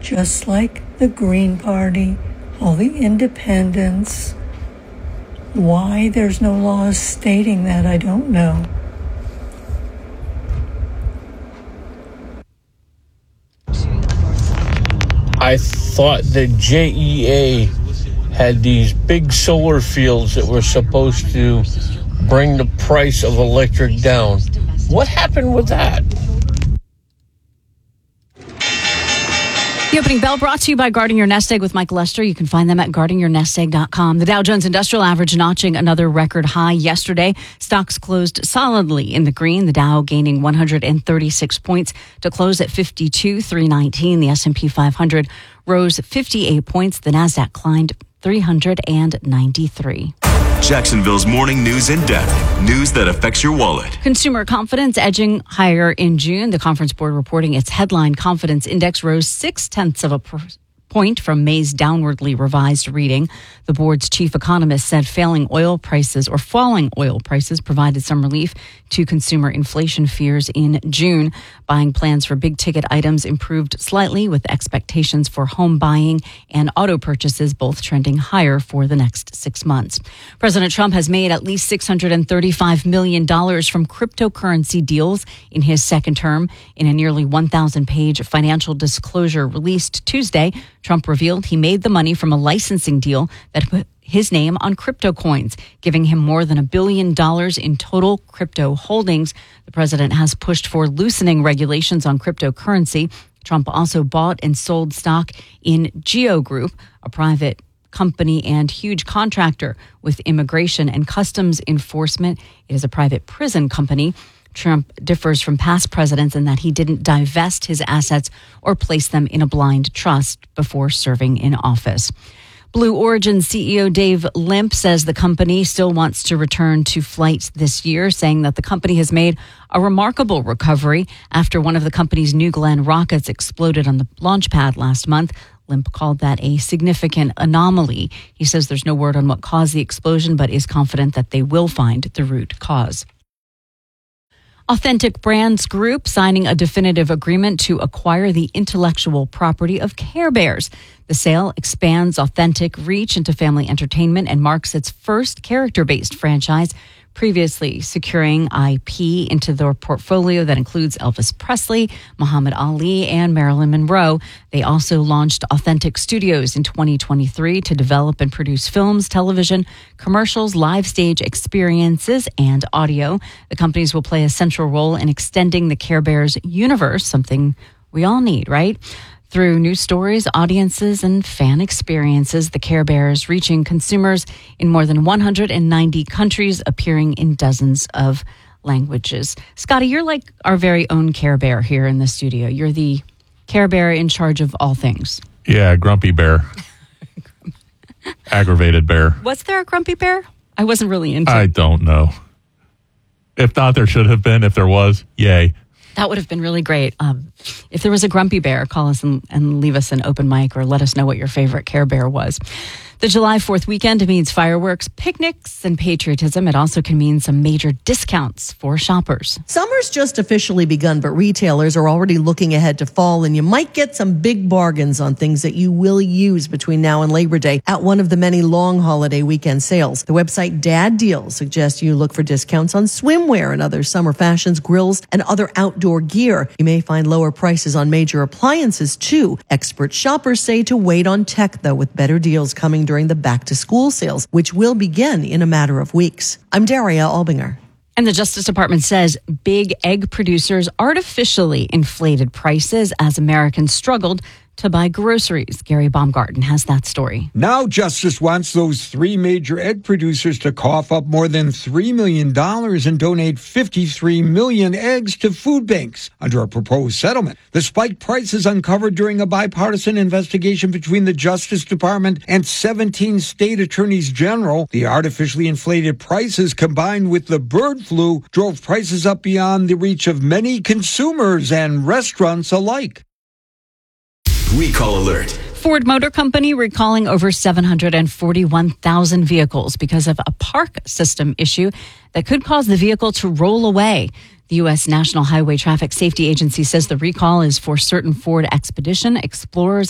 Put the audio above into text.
just like the Green Party, all the independents. Why there's no laws stating that, I don't know. I thought that JEA had these big solar fields that were supposed to bring the price of electric down. What happened with that? The opening bell brought to you by Guarding Your Nest Egg with Mike Lester. You can find them at guardingyournestegg.com. The Dow Jones Industrial Average notching another record high yesterday. Stocks closed solidly in the green. The Dow gaining 136 points to close at 52,319. The S&P 500 rose 58 points. The Nasdaq climbed 393. Jacksonville's morning news in depth. News that affects your wallet. Consumer confidence edging higher in June. The Conference Board reporting its headline confidence index rose 0.6 of a point from May's downwardly revised reading. The board's chief economist said falling oil prices provided some relief to consumer inflation fears in June. Buying plans for big ticket items improved slightly, with expectations for home buying and auto purchases both trending higher for the next 6 months. President Trump has made at least $635 million from cryptocurrency deals in his second term. In a nearly 1,000-page financial disclosure released Tuesday, Trump revealed he made the money from a licensing deal that put his name on crypto coins, giving him more than $1 billion in total crypto holdings. The president has pushed for loosening regulations on cryptocurrency. Trump also bought and sold stock in Geo Group, a private company and huge contractor with immigration and customs enforcement. It is a private prison company. Trump differs from past presidents in that he didn't divest his assets or place them in a blind trust before serving in office. Blue Origin CEO Dave Limp says the company still wants to return to flight this year, saying that the company has made a remarkable recovery after one of the company's New Glenn rockets exploded on the launch pad last month. Limp called that a significant anomaly. He says there's no word on what caused the explosion, but is confident that they will find the root cause. Authentic Brands Group signing a definitive agreement to acquire the intellectual property of Care Bears. The sale expands Authentic reach into family entertainment and marks its first character-based franchise, previously securing IP into their portfolio that includes Elvis Presley, Muhammad Ali, and Marilyn Monroe. They also launched Authentic Studios in 2023 to develop and produce films, television, commercials, live stage experiences, and audio. The companies will play a central role in extending the Care Bears universe, something we all need, right? Through news stories, audiences, and fan experiences, the Care Bears reaching consumers in more than 190 countries, appearing in dozens of languages. Scotty, you're like our very own Care Bear here in the studio. You're the Care Bear in charge of all things. Yeah, grumpy bear. Aggravated bear. Was there a grumpy bear? I wasn't really into it. I don't know. If not, there should have been. If there was, yay. That would have been really great. If there was a grumpy bear, call us and leave us an open mic or let us know what your favorite Care Bear was. The July 4th weekend means fireworks, picnics, and patriotism. It also can mean some major discounts for shoppers. Summer's just officially begun, but retailers are already looking ahead to fall, and you might get some big bargains on things that you will use between now and Labor Day at one of the many long holiday weekend sales. The website Dad Deals suggests you look for discounts on swimwear and other summer fashions, grills, and other outdoor gear. You may find lower prices on major appliances, too. Expert shoppers say to wait on tech, though, with better deals coming during the back-to-school sales, which will begin in a matter of weeks. I'm Daria Albinger. And the Justice Department says big egg producers artificially inflated prices as Americans struggled to buy groceries. Gary Baumgarten has that story. Now Justice wants those three major egg producers to cough up more than $3 million and donate 53 million eggs to food banks under a proposed settlement. The spiked prices uncovered during a bipartisan investigation between the Justice Department and 17 state attorneys general. The artificially inflated prices combined with the bird flu drove prices up beyond the reach of many consumers and restaurants alike. Recall alert. Ford Motor Company recalling over 741,000 vehicles because of a park system issue that could cause the vehicle to roll away. The U.S. National Highway Traffic Safety Agency says the recall is for certain Ford Expedition, Explorers,